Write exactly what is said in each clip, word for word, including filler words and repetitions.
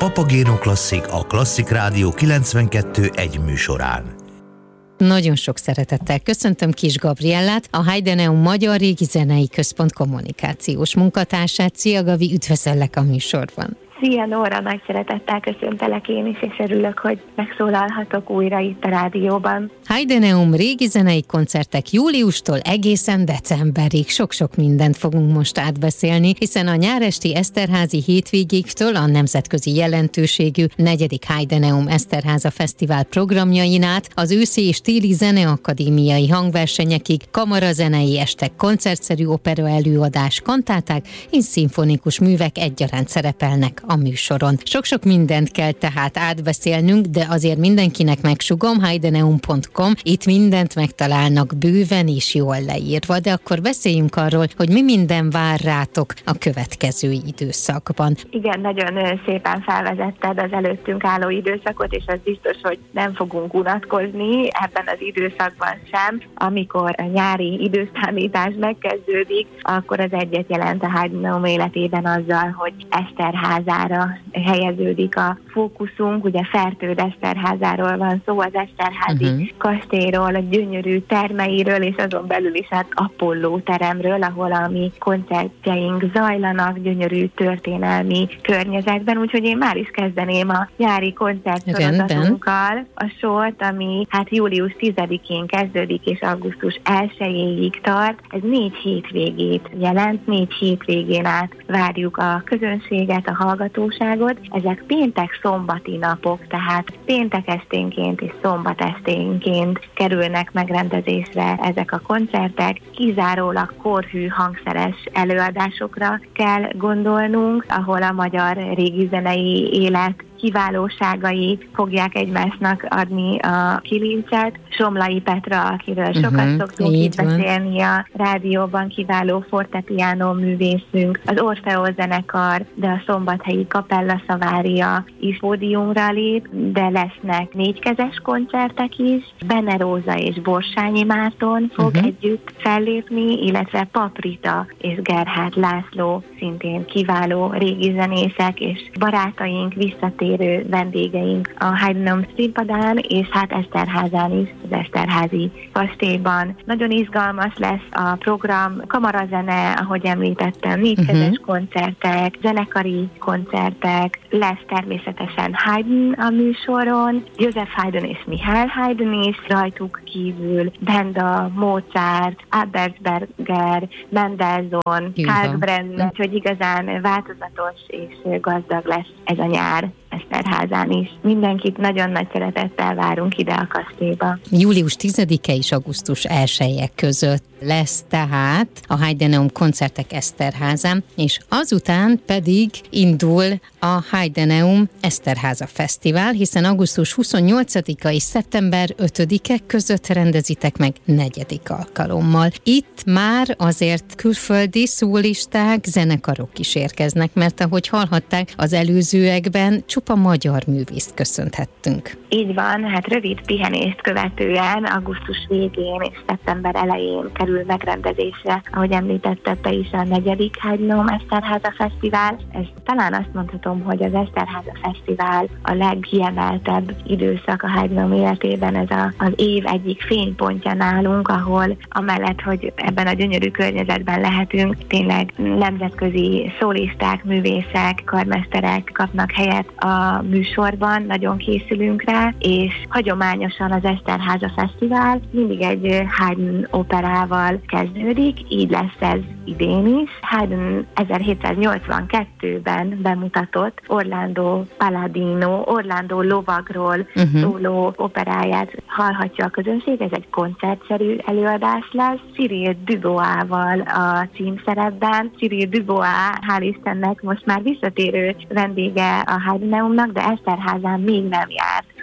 Papagéno Klasszik a Klasszik Rádió kilencvenkettő egy műsorán. Nagyon sok szeretettel köszöntöm Kiss Gabriellát, a Heideneum Magyar Régi Zenei Központ kommunikációs munkatársát. Szia Gabi, üdvözöllek a műsorban! Szia Nóra, nagy szeretettel köszöntelek én is, és örülök, hogy megszólalhatok újra itt a rádióban. Heideneum régi zenei koncertek júliustól egészen decemberig. Sok-sok mindent fogunk most átbeszélni, hiszen a nyáresti Eszterházi hétvégéktől a nemzetközi jelentőségű negyedik Heideneum Eszterháza Fesztivál programjain át az őszi és téli zeneakadémiai hangversenyekig, kamarazenei estek, koncertszerű opera előadás, kantáták és szimfonikus művek egyaránt szerepelnek a műsoron. Sok-sok mindent kell tehát átbeszélnünk, de azért mindenkinek megsugom, heideneum pont com, itt mindent megtalálnak bőven és jól leírva, de akkor beszéljünk arról, hogy mi minden vár rátok a következő időszakban. Igen, nagyon szépen felvezetted az előttünk álló időszakot, és az biztos, hogy nem fogunk unatkozni ebben az időszakban sem. Amikor a nyári időszámítás megkezdődik, akkor az egyet jelent a Heideneum életében azzal, hogy Eszterházára helyeződik a fókuszunk. Ugye Fertőd Eszterházáról van szó, az Eszterházi uh-huh. kastélyról, a gyönyörű termeiről, és azon belül is hát Apolló teremről, ahol a mi koncertjeink zajlanak, gyönyörű történelmi környezetben, úgyhogy én már is kezdeném a nyári koncertsorozatunkkal a sort, ami hát július tizedikén kezdődik, és augusztus elsejéig tart. Ez négy hétvégét jelent, négy hétvégén át várjuk a közönséget, a hallgatóságot. Ezek péntek-szombati napok, tehát péntek esténként és szombat esténként kerülnek megrendezésre ezek a koncertek. Kizárólag korhű hangszeres előadásokra kell gondolnunk, ahol a magyar régi zenei élet kiválóságai fogják egymásnak adni a kilincset. Somlai Petra, akiről uh-huh, sokat szoktunk itt beszélni a rádióban, kiváló fortepiano művészünk, az Orfeó zenekar, de a szombathelyi Kapella Szavária is pódiumra lép, de lesznek négykezes koncertek is. Benne Róza és Borsányi Márton fog uh-huh. együtt fellépni, illetve Paprita és Gerhard László, szintén kiváló régi zenészek, és barátaink, visszatérő vendégeink a Heideneum színpadán, és hát Eszterházán is, az Eszterházi kastélyban. Nagyon izgalmas lesz a program, kamarazene, ahogy említettem, négykezes uh-huh. koncertek, zenekari koncertek, lesz természetesen Haydn a műsoron, József Haydn és Mihály Haydn is, rajtuk kívül Benda, Mozart, Abersberger, Mendelssohn, Kalkbrenner, úgyhogy igazán változatos és gazdag lesz ez a nyár Eszterházán is. Mindenkit nagyon nagy szeretettel várunk ide a kastélyba. július tizedike és augusztus elseje között lesz tehát a Heideneum koncertek Eszterházán, és azután pedig indul a Heideneum Eszterháza Fesztivál, hiszen augusztus huszonnyolcadika és szeptember ötödike között rendezitek meg negyedik alkalommal. Itt már azért külföldi szólisták, zenekarok is érkeznek, mert ahogy hallhatták, az előzőekben csupa magyar művészt köszönhettünk. Így van, hát rövid pihenést követően augusztus végén és szeptember elején kerül megrendezésre, ahogy említetted te is, a negyedik Heideneum Eszterháza Fesztivál. Ez talán azt mondhatom, hogy az Eszterháza Fesztivál a legkiemeltebb időszak a Heideneum életében, ez a, az év egyik fénypontja nálunk, ahol amellett, hogy ebben a gyönyörű környezetben lehetünk, tényleg nemzetközi szólisták, művészek, karmesterek kapnak helyet a műsorban, nagyon készülünk rá, és hagyományosan az Eszterháza Fesztivál mindig egy Haydn operával kezdődik, így lesz ez idén is. Haydn ezerhétszáznyolcvankettőben bemutatott Orlando Paladino, Orlando lovagról uh-huh. szóló operáját hallhatja a közönség, ez egy koncertszerű előadás lesz, Cyril Dubois-val a címszerepben. Cyril Dubois, hál' Istennek, most már visszatérő vendége a Heideneumnak, de Eszterházán még nem járt.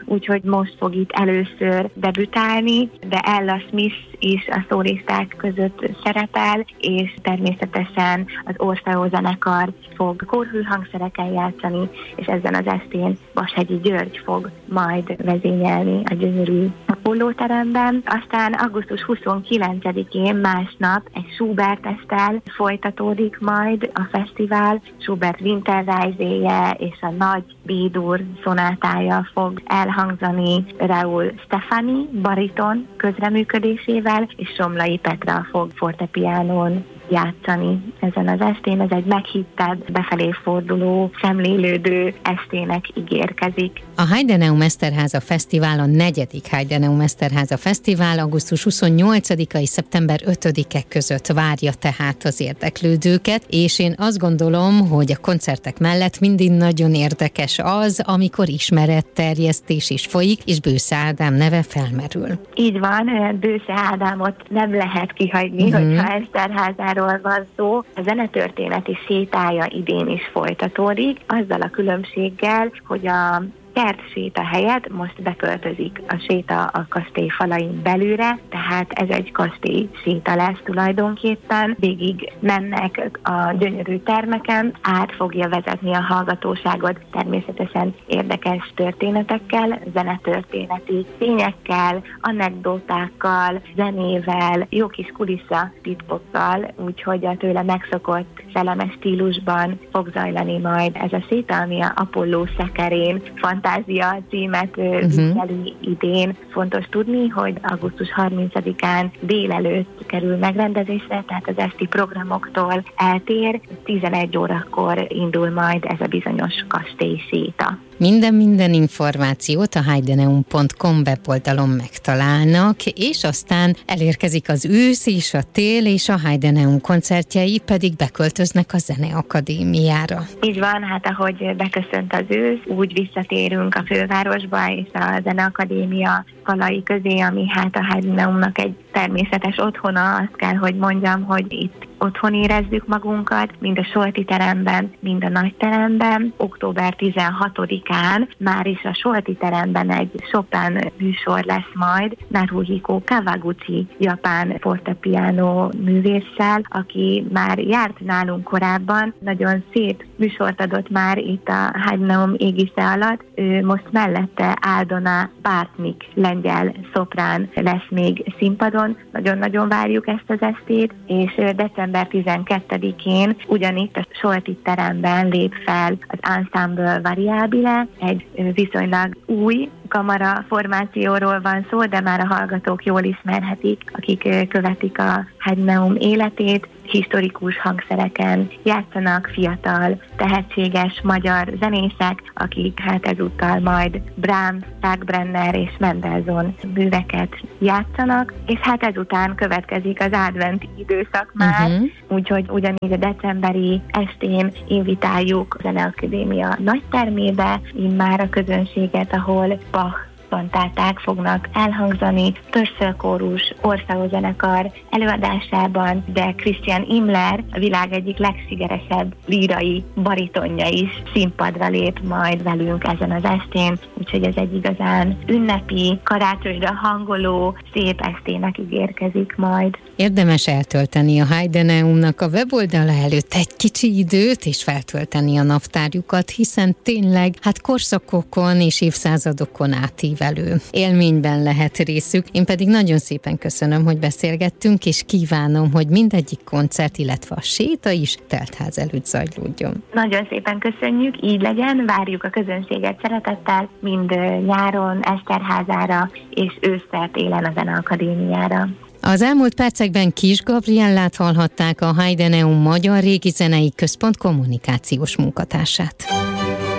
úgyhogy most fog itt először debütálni, de Ella Smith is a szólisták között szerepel, és természetesen az Orfeó zenekar fog kórhangszerekkel játszani, és ezen az estén Vashegyi György fog majd vezényelni a gyönyörű Apollo teremben. Aztán augusztus huszonkilencedikén másnap egy Schubert-eszttel folytatódik majd a fesztivál. Schubert Winterreise-je és a nagy B-dur szonátája fog elhangzani Raúl Stefani bariton közreműködésével, és Somlai Petra fog fortepiánón játszani ezen az estén. Ez egy meghittett, befelé forduló, szemlélődő estének ígérkezik. A Heideneum Eszterháza Fesztivál, a negyedik Heideneum Eszterháza Fesztivál augusztus huszonnyolcadika és szeptember ötödike között várja tehát az érdeklődőket, és én azt gondolom, hogy a koncertek mellett mindig nagyon érdekes az, amikor ismeretterjesztés is folyik, és Bősze Ádám neve felmerül. Így van, Bősze Ádámot nem lehet kihagyni, mm-hmm. hogyha Eszterházáról van szó. A zenetörténeti sétája idén is folytatódik, azzal a különbséggel, hogy a kertséta helyett most beköltözik a séta a kastély falain belülre, tehát ez egy kastély séta lesz tulajdonképpen. Végig mennek a gyönyörű termeken, át fogja vezetni a hallgatóságot természetesen érdekes történetekkel, zenetörténeti tényekkel, anekdótákkal, zenével, jó kis kulissza titkokkal, úgyhogy a tőle megszokott szellemes stílusban fog zajlani majd ez a séta, ami a Apollo szekerén Fantázia címet viseli uh-huh. idén. Fontos tudni, hogy augusztus harmincadikán délelőtt kerül megrendezésre, tehát az esti programoktól eltér. tizenegy órakor indul majd ez a bizonyos kastély séta. Minden-minden információt a heideneum pont com weboldalon megtalálnak, és aztán elérkezik az ősz és a tél, és a Heideneum koncertjei pedig beköltöznek a Zeneakadémiára. Így van, hát ahogy beköszönt az ősz, úgy visszatérünk a fővárosba és a Zeneakadémia falai közé, ami hát a Heideneumnak egy természetes otthona. Azt kell, hogy mondjam, hogy itt otthon érezzük magunkat, mind a Solti teremben, mind a nagy teremben. október tizenhatodikán már is a Solti teremben egy Chopin műsor lesz majd, Naruhiko Kawaguchi japán fortepiano művésszel, aki már járt nálunk korábban, nagyon szép műsort adott már itt a Heideneum égisze alatt. Ő most mellette Aldona Bartnik lengyel szoprán lesz még színpadon. Nagyon-nagyon várjuk ezt az estét, és december tizenkettedikén ugyanitt a Solti teremben lép fel az Ensemble Variabile, egy viszonylag új kamara formációról van szó, de már a hallgatók jól ismerhetik, akik követik a Heideneum életét. Historikus hangszereken játszanak fiatal, tehetséges magyar zenészek, akik hát ezúttal majd Brahms, Kalkbrenner és Mendelssohn műveket játszanak, és hát ezután következik az adventi időszak már, uh-huh. úgyhogy ugyanígy a decemberi estén invitáljuk a Zeneakadémia nagytermébe, immár a közönséget, ahol Bach kantáták fognak elhangzani, Pörszölkórus, Orfeó zenekar előadásában, de Christian Imler, a világ egyik legsikeresebb lírai baritonja is színpadra lép majd velünk ezen az estén, úgyhogy ez egy igazán ünnepi, karácsonyra hangoló, szép estének ígérkezik majd. Érdemes eltölteni a Heideneumnak a weboldala előtt egy kicsi időt, és feltölteni a naptárjukat, hiszen tényleg hát korszakokon és évszázadokon átívelő élményben lehet részük. Én pedig nagyon szépen köszönöm, hogy beszélgettünk, és kívánom, hogy mindegyik koncert, illetve a séta is teltház előtt zajlódjon. Nagyon szépen köszönjük, így legyen, várjuk a közönséget szeretettel, mind nyáron Eszterházára, és ősszel télen a Zeneakadémiára. Az elmúlt percekben Kiss Gabriellát hallhatták, a Heideneum Magyar Régi Zenei Központ kommunikációs munkatársát.